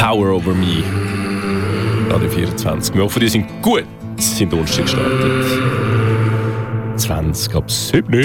Power Over Me. Radio 24. Wir hoffen, die sind gut. Sie sind Donnerstag gestartet. 20 ab 7.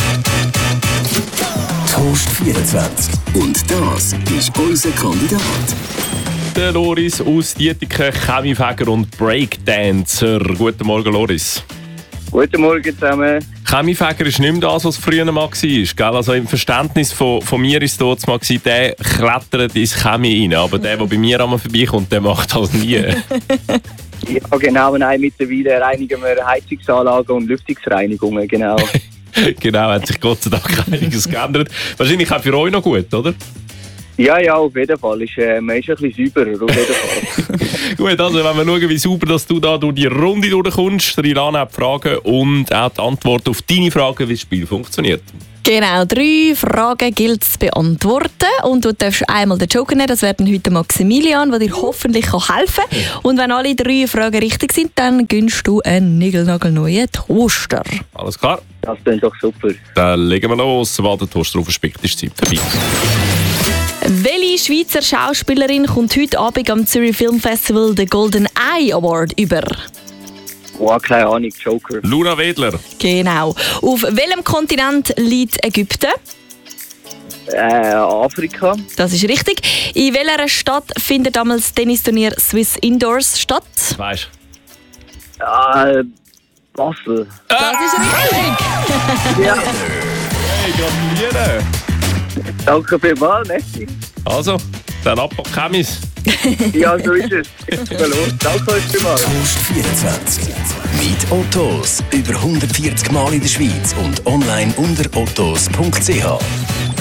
Toast 24. Und das ist unser Kandidat. Der Loris aus Dietiken, Chemiefäger und Breakdancer. Guten Morgen, Loris. Guten Morgen zusammen. Chemiefäger ist nicht mehr das, was früher mal war. Gell? Also im Verständnis von mir ist es mal gewesen, der klettert ins Chemie rein. Aber der bei mir einmal vorbeikommt, der macht das nie. Ja, genau. Nein, mittlerweile reinigen wir Heizungsanlagen und Lüftungsreinigungen, genau. Genau, hat sich Gott sei Dank einiges geändert. Wahrscheinlich auch für euch noch gut, oder? Ja, auf jeden Fall. Man ist ein bisschen sauberer, auf jeden Fall. Gut, also wenn wir schauen, wie sauber dass du da durch die Runde durchkommst, der Ilana hat die Fragen und auch die Antwort auf deine Fragen, wie das Spiel funktioniert. Genau, 3 Fragen gilt es zu beantworten. Und du darfst einmal den Joker nehmen, das wäre dann heute Maximilian, der dir hoffentlich helfen kann. Und wenn alle 3 Fragen richtig sind, dann gönnst du einen niegelnagelneuen Toaster. Alles klar? Das klingt doch super. Dann legen wir los. Sobald der Toaster aufgespickt ist, die Zeit vorbei. Welche Schweizer Schauspielerin kommt heute Abend am Zürich Film Festival den Golden Eye Award über? Wow, keine Ahnung, Joker. Luna Wedler. Genau. Auf welchem Kontinent liegt Ägypten? Afrika. Das ist richtig. In welcher Stadt findet damals das Tennisturnier Swiss Indoors statt? Weißt Basel. Das ist richtig. Ja, Hey, gratuliere! danke vielmals, merci. Also, dann ab Chemis. Ja, so ist es. Jetzt gehen wir los. Danke euch vielmals. Toast 24. Mit Ottos. Über 140 Mal in der Schweiz und online unter ottos.ch.